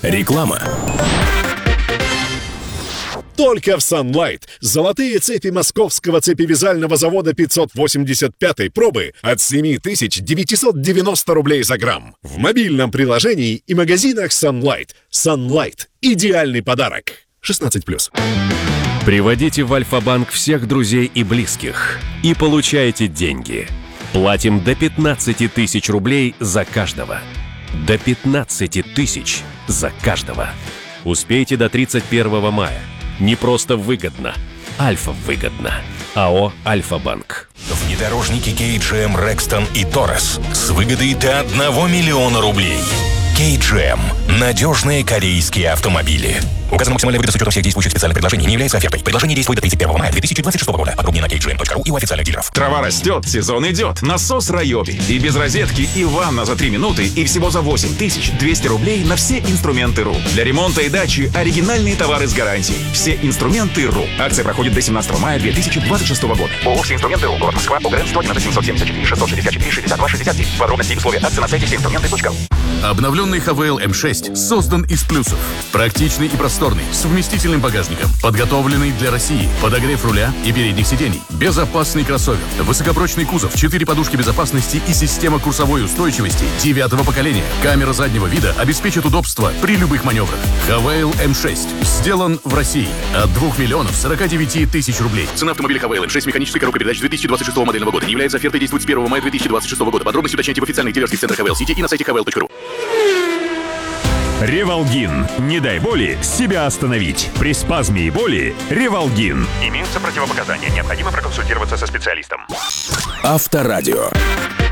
Реклама. Только в Sunlight золотые цепи московского цепевязального завода 585-й пробы от 7990 рублей за грамм. В мобильном приложении и магазинах Sunlight. Sunlight – идеальный подарок. 16+. Приводите в Альфа-банк всех друзей и близких и получайте деньги. Платим до 15 тысяч рублей за каждого. До 15 тысяч за каждого. Успейте до 31 мая. Не просто выгодно, Альфа-выгодно. АО «Альфа-банк». Внедорожники KGM Rexton и Taurus с выгодой до 1 миллиона рублей. KGM – надежные корейские автомобили. Указана максимальная выгода с учетом всех действующих специальных предложений не является офертой. Предложение действует до 31 мая 2026 года. Подробнее на kgm.ru и у официальных дилеров. Трава растет, сезон идет. Насос Райоби. И без розетки, и ванна за 3 минуты, и всего за 8200 рублей на все инструменты.ру. Для ремонта и дачи оригинальные товары с гарантией. Все инструменты.ру. Акция проходит до 17 мая 2026 года. ООО «Все инструменты.ру». Город Москва. ОГРН 111 774 664 62 69. Подробности и условия акции на сайте всеинструменты.ру. Обновленный ХВЛ М6 создан из плюсов. Практичный и просторный, с вместительным багажником, подготовленный для России, подогрев руля и передних сидений, безопасный кроссовер, высокопрочный кузов, 4 подушки безопасности и система курсовой устойчивости 9-го поколения. Камера заднего вида обеспечит удобство при любых маневрах. ХВЛ М6 сделан в России от 2 миллионов 49 тысяч рублей. Цена автомобиля ХВЛ М6 механической коробкой передач 2026 модельного года не является офертой, действует с 1 мая 2026 года. Подробности уточняйте в официальных дилерских центрах ХВЛ Сити и на сайте hvl.ru. Ревалгин. Не дай боли себя остановить. При спазме и боли Ревалгин. Имеются противопоказания. Необходимо проконсультироваться со специалистом. Авторадио.